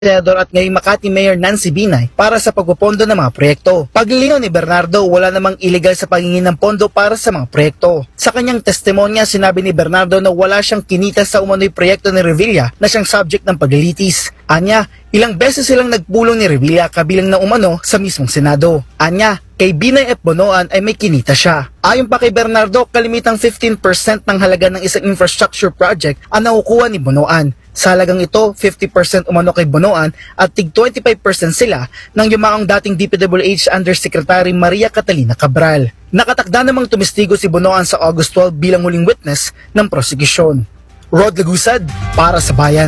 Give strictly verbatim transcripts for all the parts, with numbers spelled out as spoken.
Senador at ngayong Makati Mayor Nancy Binay para sa pagpopondo ng mga proyekto. Paglilinaw ni Bernardo, wala namang illegal sa paghingi ng pondo para sa mga proyekto. Sa kanyang testimonya, sinabi ni Bernardo na wala siyang kinita sa umano'y proyekto ni Revilla na siyang subject ng paglilitis. Anya, ilang beses silang nagpulong ni Revilla kabilang na umano sa mismong Senado. Anya, kay Binay at Bonoan ay may kinita siya. Ayon pa kay Bernardo, kalimitang fifteen percent ng halaga ng isang infrastructure project ang nakukuha ni Bonoan. Sa halagang ito, fifty percent umano kay Bonoan at tig twenty-five percent sila ng yumaong dating D P W H Undersecretary Maria Catalina Cabral. Nakatakda namang tumistigo si Bonoan sa August twelve bilang huling witness ng prosecution. Rod Lagusad, para sa Bayan.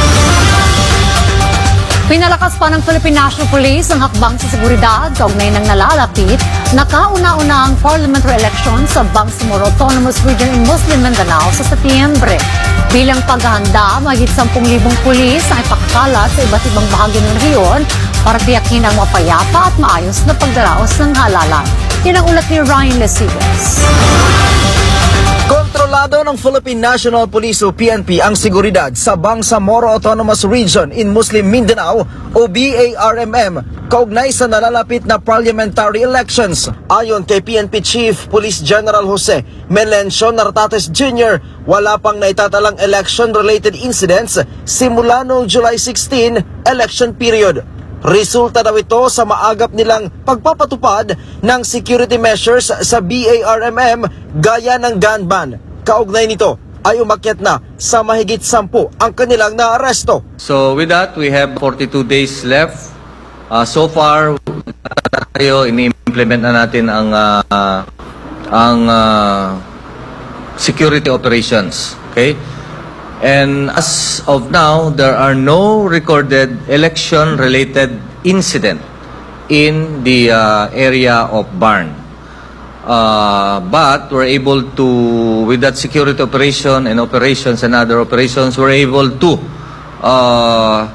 Pinalakas pa ng Philippine National Police ang hakbang sa seguridad kaugnay ng nalalapit na kauna-unahang parliamentary election sa Bangsamoro Autonomous Region in Muslim Mindanao sa Setyembre. Bilang paghahanda, mahigit sampung libong pulis ang ipakakalat sa iba't ibang bahagi ng rehiyon para tiyakin ang mapayapa at maayos na pagdaraos ng halalan. Yan ang ulat ni Ryan Lesigas. Kontrolado ng Philippine National Police o P N P ang seguridad sa Bangsamoro Autonomous Region in Muslim Mindanao o B A R M M kaugnay sa nalalapit na parliamentary elections. Ayon kay P N P Chief Police General Jose Melencio Nartates Junior, wala pang naitatalang election-related incidents simula noong July sixteen election period. Resulta daw ito sa maagap nilang pagpapatupad ng security measures sa B A R M M gaya ng gun ban. Kaugnay nito ay umakyat na sa mahigit sampu ang kanilang naaresto. So with that, we have forty-two days left. Uh, so far, tayo ini-implement na natin ang uh, ang uh, security operations. Okay? And as of now, there are no recorded election-related incident in the uh, area of Barn. Uh, but we're able to, with that security operation and operations and other operations, we're able to uh,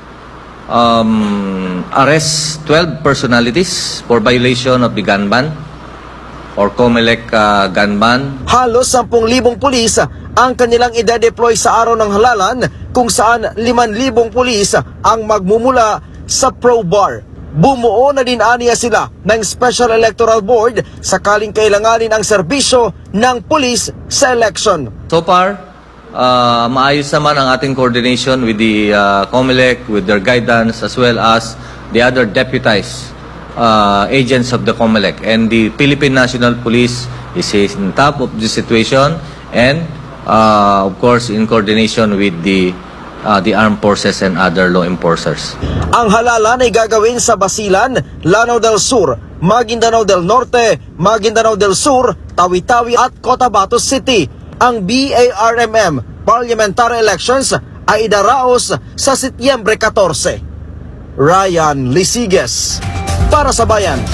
um, arrest twelve personalities for violation of the gun ban or COMELEC uh, gun ban. Halos sampung libong pulis ang kanilang ide-deploy sa araw ng halalan kung saan limang libong pulis ang magmumula sa pro-bar. Bumuo na din aniya sila ng Special Electoral Board sakaling kailanganin ang serbisyo ng pulis sa election. So far, uh, maayos naman ang ating coordination with the uh, COMELEC, with their guidance as well as the other deputized uh, agents of the COMELEC. And the Philippine National Police is in top of the situation and uh, of course in coordination with the Uh, the armed forces and other law enforcers. Ang halalan ay gagawin sa Basilan, Lanao del Sur, Maguindanao del Norte, Maguindanao del Sur, Tawi-Tawi at Cotabato City. Ang B A R M M parliamentary elections ay idaraos sa Setyembre fourteen. Ryan Lesigas, para sa Bayan.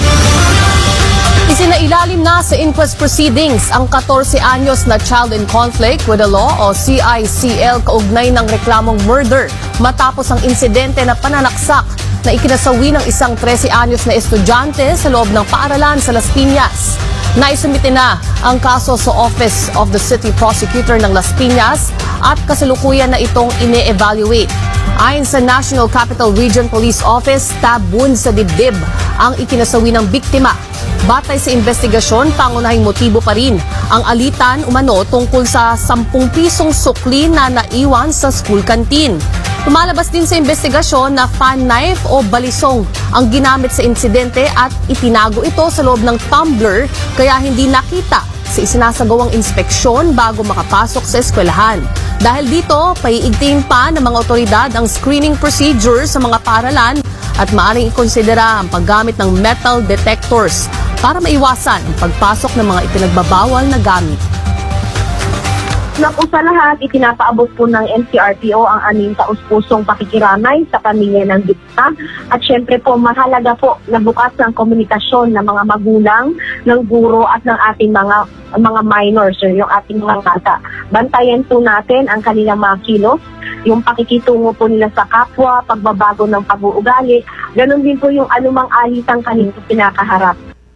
Isinailalim na sa inquest proceedings ang fourteen anyos na child in conflict with the law o C I C L kaugnay ng reklamong murder matapos ang insidente na pananaksak na ikinasawi ng isang thirteen anyos na estudyante sa loob ng paaralan sa Las Piñas. Naisumite na ang kaso sa Office of the City Prosecutor ng Las Piñas at kasalukuyan na itong ine-evaluate. Ayon sa National Capital Region Police Office, stab wound sa dibdib ang ikinasawi ng biktima. Batay sa investigasyon, pangunahing motibo pa rin ang alitan umano tungkol sa sampung pisong sukli na naiwan sa school canteen. Tumalabas din sa investigasyon na fan knife o balisong ang ginamit sa insidente at itinago ito sa loob ng tumbler kaya hindi nakita sa isinasagawang inspeksyon bago makapasok sa eskwelahan. Dahil dito, paiigtingin pa ng mga otoridad ang screening procedure sa mga paaralan at maaaring ikonsidera ang paggamit ng metal detectors para maiwasan ang pagpasok ng mga ipinagbabawal na gamit. Naku sa lahat, itinapaabot po ng N C R P O ang aming taus-pusong pakikiramay sa pamilya ng biktima. At syempre po, mahalaga po na bukas ng komunikasyon ng mga magulang, ng guro at ng ating mga mga minors, yung ating mga bata. Bantayan po natin ang kanilang mga kilos, yung pakikitungo po nila sa kapwa, pagbabago ng pag-uugali. Ganon din po yung anumang alitang kanilang pinakaharap.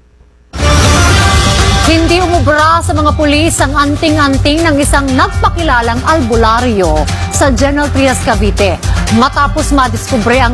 Hindi umubra sa mga pulis ang anting-anting ng isang nagpakilalang albularyo sa General Trias, Cavite matapos madiskubre ang